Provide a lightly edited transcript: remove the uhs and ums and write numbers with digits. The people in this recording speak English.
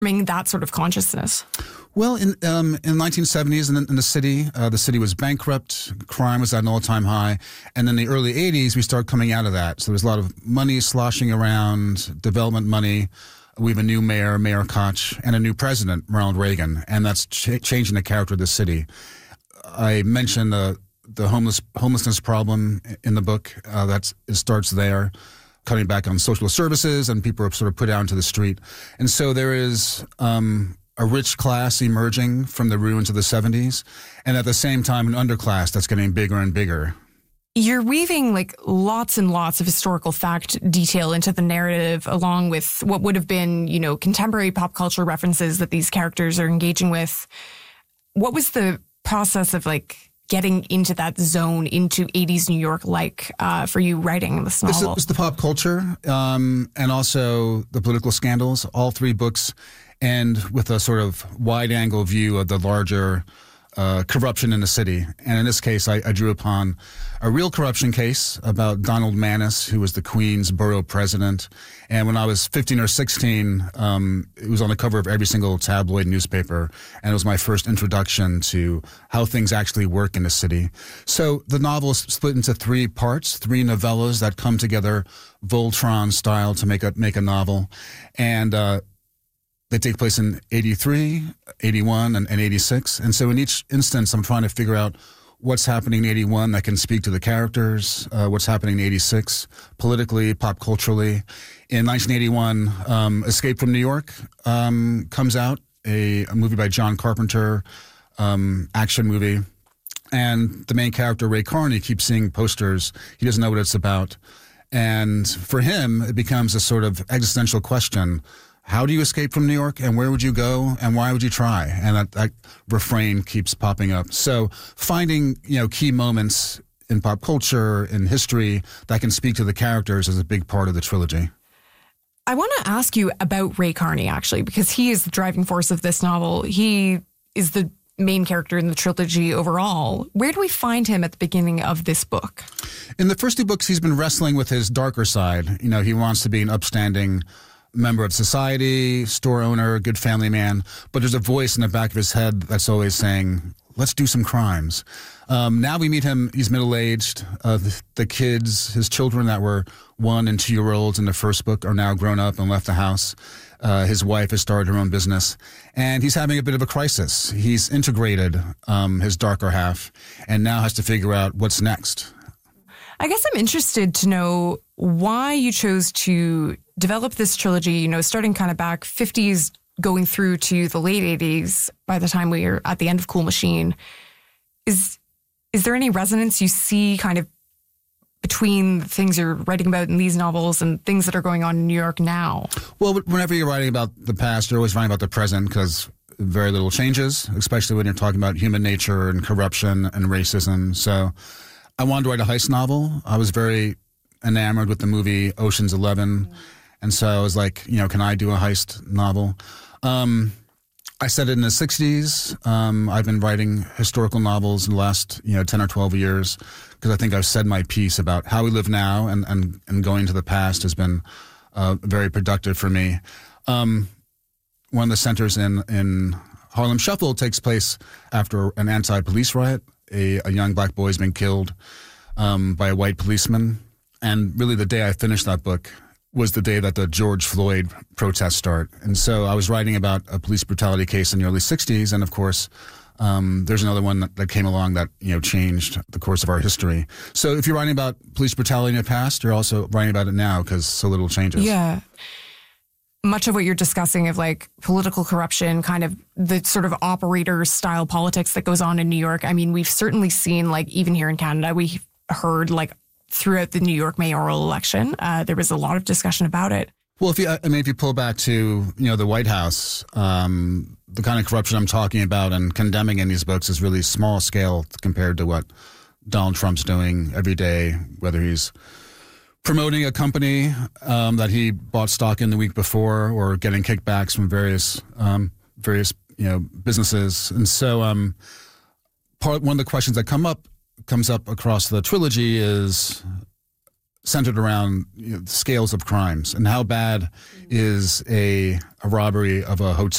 that sort of consciousness? Well, in 1970s in the city was bankrupt, crime was at an all-time high, and in the early 80s we started coming out of that. So there was a lot of money sloshing around, development money. We have a new mayor, Mayor Koch, and a new president, Ronald Reagan, and that's changing the character of the city. I mentioned the homelessness problem in the book. It starts there, cutting back on social services, and people are sort of put out into the street. And so there is a rich class emerging from the ruins of the 70s, and at the same time an underclass that's getting bigger and bigger. You're weaving like lots and lots of historical fact detail into the narrative, along with what would have been, contemporary pop culture references that these characters are engaging with. What was the process of getting into that zone, into 80s New York, for you writing this novel? It's the pop culture and also the political scandals. All three books end with a sort of wide-angle view of the larger corruption in the city. And in this case, I drew upon a real corruption case about Donald Maness, who was the Queens borough president. And when I was 15 or 16, it was on the cover of every single tabloid newspaper. And it was my first introduction to how things actually work in the city. So the novel is split into three parts, three novellas that come together Voltron style to make a novel. And they take place in 83, 81, and 86. And so in each instance, I'm trying to figure out what's happening in 81 that can speak to the characters, what's happening in 86, politically, pop culturally. In 1981, Escape from New York comes out, a movie by John Carpenter, action movie. And the main character, Ray Carney, keeps seeing posters. He doesn't know what it's about. And for him, it becomes a sort of existential question. How do you escape from New York, and where would you go, and why would you try? And that refrain keeps popping up. So finding, key moments in pop culture, in history, that can speak to the characters is a big part of the trilogy. I want to ask you about Ray Carney, actually, because he is the driving force of this novel. He is the main character in the trilogy overall. Where do we find him at the beginning of this book? In the first two books, he's been wrestling with his darker side. He wants to be an upstanding member of society, store owner, good family man, but there's a voice in the back of his head that's always saying, let's do some crimes. Now we meet him, he's middle-aged. The kids, his children that were 1 and 2-year-olds in the first book are now grown up and left the house. His wife has started her own business, and he's having a bit of a crisis. He's integrated his darker half and now has to figure out what's next. I guess I'm interested to know why you chose to develop this trilogy, starting kind of back 50s, going through to the late 80s by the time we are at the end of Cool Machine. Is there any resonance you see kind of between the things you're writing about in these novels and things that are going on in New York now? Well, whenever you're writing about the past, you're always writing about the present because very little changes, especially when you're talking about human nature and corruption and racism. So I wanted to write a heist novel. I was very enamored with the movie Ocean's 11. And so I was like, can I do a heist novel? I said it in the 60s. I've been writing historical novels in the last, 10 or 12 years because I think I've said my piece about how we live now and going to the past has been very productive for me. One of the centers in Harlem Shuffle takes place after an anti-police riot. A young black boy has been killed by a white policeman. And really the day I finished that book was the day that the George Floyd protests start. And so I was writing about a police brutality case in the early 60s. And of course, there's another one that came along that, changed the course of our history. So if you're writing about police brutality in the past, you're also writing about it now because so little changes. Yeah. Much of what you're discussing of political corruption, kind of the sort of operator style politics that goes on in New York. I mean, we've certainly seen even here in Canada, we heard throughout the New York mayoral election, there was a lot of discussion about it. Well, if you pull back to, the White House, the kind of corruption I'm talking about and condemning in these books is really small scale compared to what Donald Trump's doing every day, whether he's promoting a company that he bought stock in the week before or getting kickbacks from various businesses. And so one of the questions that comes up across the trilogy is centered around scales of crimes and how bad is a robbery of a hotel